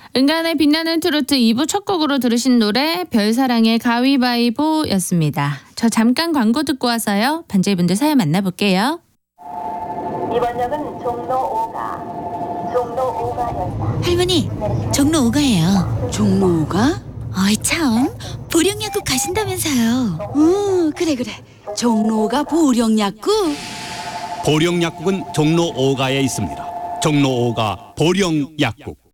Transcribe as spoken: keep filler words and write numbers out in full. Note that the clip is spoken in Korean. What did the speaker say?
은간의 빛나는 트로트 이 부 첫 곡으로 들으신 노래 별사랑의 가위바위보였습니다. 저 잠깐 광고 듣고 와서요. 반제이분들 사연 만나볼게요. 이번 역은 종로 오가, 종로 오가역이다. 할머니, 종로 오가예요. 종로 오가? 어이 참, 보령약국 가신다면서요. 응, 그래 그래. 종로 오가 보령약국? 보령약국은 종로 오가에 있습니다. 종로 오가 보령약국.